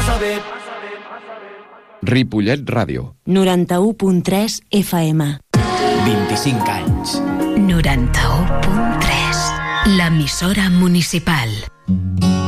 Ripollet Ràdio. 91.3 FM. 25 anys. 91.3. L'emissora municipal.